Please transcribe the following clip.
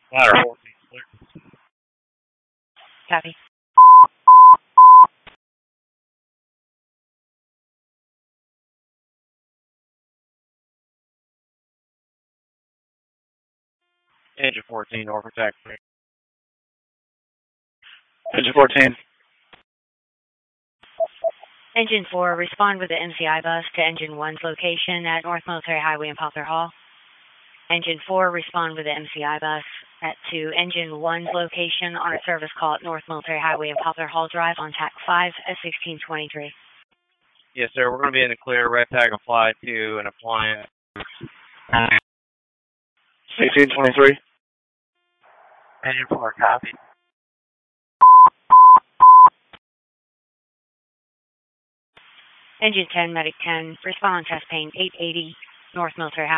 Ladder 14, clear. Copy. Engine 14, Norfolk taxi. Engine 14. Engine 4, respond with the MCI bus to Engine 1's location at North Military Highway in Poplar Hall. Engine 4, respond with the MCI bus to Engine 1's location on a service call at North Military Highway in Poplar Hall Drive on TAC 5 at 1623. Yes, sir. We're going to be in the clear. Red tag and fly to an appliance. 1823. Engine 4, copy. Engine 10, Medic 10, respond on test pane 880 North Military Highway.